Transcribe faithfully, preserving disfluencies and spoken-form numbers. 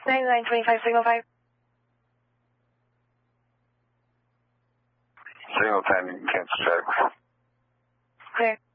nine nine twenty-five, signal five. Signal ten, Kansas City. Clear.